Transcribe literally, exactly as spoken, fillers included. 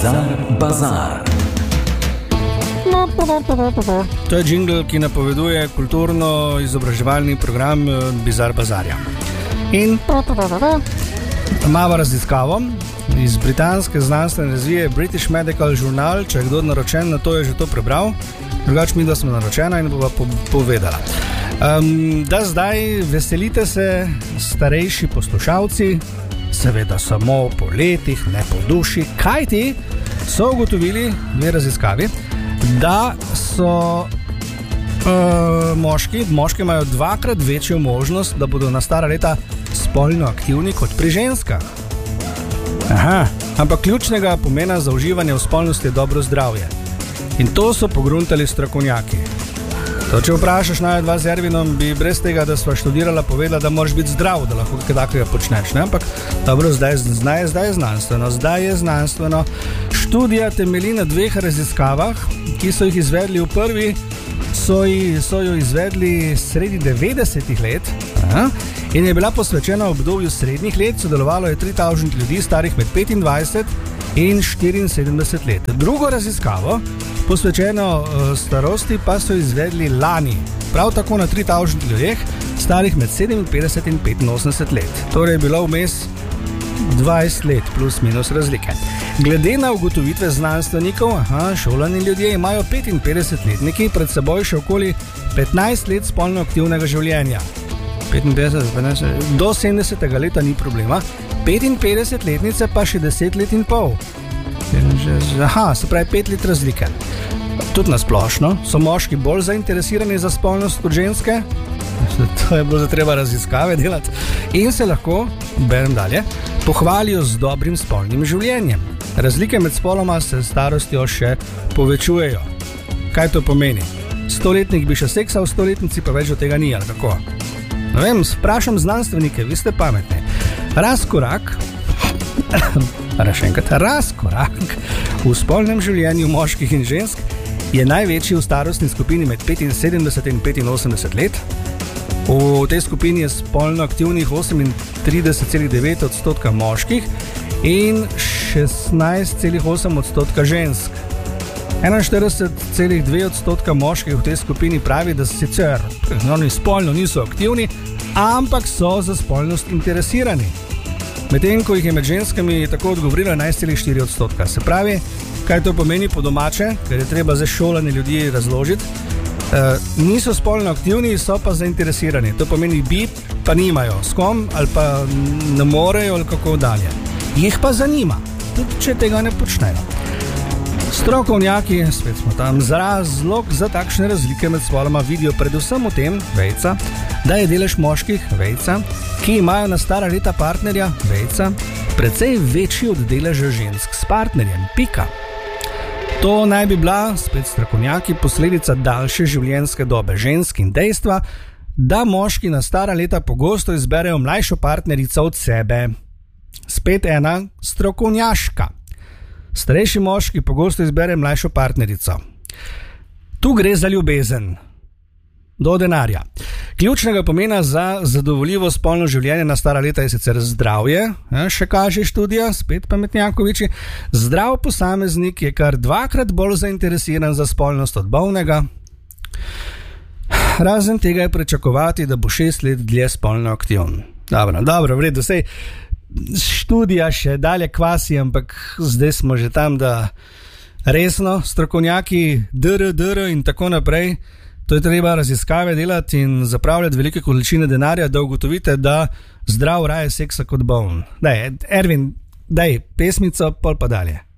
Bizar Bazar. To je jingle, ki napoveduje kulturno-izobraževalni program Bizar Bazarja. In imamo raziskavo iz britanske znanstvene revije British Medical Journal. Če je kdo naročen na to, je že to prebral. Drugače mi, da smo naročena in bova povedala. Um, da zdaj veselite se starejši poslušalci, seveda samo po letih, ne po duši, kajti so ugotovili dve raziskavi, da so uh, moški, moški imajo dvakrat večjo možnost, da bodo na stara leta spolno aktivni kot pri ženskah. Aha, ampak ključnega pomena za uživanje v spolnosti je dobro zdravje. In to so pogruntali strokovnjaki. To, če vprašaš naj dva z Ervinom, bi brez tega, da sva študirala, povedala, da moraš biti zdrav, da lahko kaj takega počneš. Ne? Ampak dobro, zdaj, zdaj, zdaj je znanstveno. Zdaj je znanstveno. Študija temelji na dveh raziskavah, ki so jih izvedli v prvi, so, so jo izvedli sredi devetdesetih let. Aha. In je bila posvečena obdobju srednjih let, sodelovalo je tri tisoč ljudi starih med petindvajset in štiriinsedemdeset let. Drugo raziskavo, posvečeno starosti, pa so izvedli lani, prav tako na tri tisoč ljudeh starih med sedeminpetdeset in petinosemdeset let. Torej je bilo vmes dvajset let plus minus razlike. Glede na ugotovitve znanstvenikov, aha, šolani ljudje imajo petinpetdesetletniki pred seboj še okoli petnajst let spolno aktivnega življenja. petinpetdeset, petnajst, do sedemdesetega leta ni problema, petinpetdesetletnice pa še deset let in pol. Aha, se pravi pet let razlike. Tudi na splošno so moški bolj zainteresirani za spolnost kot ženske. To je bilo za treba raziskave delati. In se lahko, berem dalje, pohvalijo z dobrim spolnim življenjem. Razlike med spoloma se s starostjo še povečujejo. Kaj to pomeni? Stoletnik bi še seksal, stoletnici pa več od tega ni, ali kako? Ne vem, vprašam znanstvenike, vi ste pametni. Razkorak Rašenkrat, razkorak v spolnem življenju moških in žensk je največji v starostni skupini med petinsedemdeset in petinosemdeset let. V tej skupini je spolno aktivnih osemintrideset celih devet odstotka moških in šestnajst celih osem odstotka žensk. enainštirideset celih dve odstotka moških v tej skupini pravi, da sicer oni spolno niso aktivni, ampak so za spolnost interesirani. Medtem ko jih je med ženskami tako odgovorilo enajst celih štiri odstotka. Se pravi, kaj to pomeni po domače, ker je treba za šolanje ljudi razložiti. E, niso spolno aktivni, so pa zainteresirani. To pomeni bi, pa nimajo s kom, ali pa ne morejo, ali kako dalje. Jih pa zanima, tudi če tega ne počnejo. Strokovnjaki, spet smo tam, razlog za takšne razlike med spoloma vidijo predvsem v tem, vejca, da je delež moških, vejca, ki imajo na stara leta partnerja, vejca, precej večji od deleža žensk s partnerjem, pika. To naj bi bila, spet strokovnjaki, posledica daljše življenjske dobe žensk in dejstva, da moški na stara leta pogosto izberejo mlajšo partnerico od sebe. Spet ena strokovnjaška. Starejši moški pogosto izbere mlajšo partnerico. Tu gre za ljubezen. Do denarja. Ključnega pomena za zadovoljivo spolno življenje na stara leta je sicer zdravje, še kaže študija, spet pametnjakoviči. Zdrav posameznik je kar dvakrat bolj zainteresiran za spolnost od bolnega. Razen tega je pričakovati, da bo šest let dlje spolno aktiven. Dobro, dobro, v redu, sej študija še dalje kvasi, ampak zdaj smo že tam, da resno, strokovnjaki, dr, dr in tako naprej, to je treba raziskave delati in zapravljati velike količine denarja, da ugotovite, da zdrav raje seksa kot boln. Daj, Ervin, daj pesmico, pol pa dalje.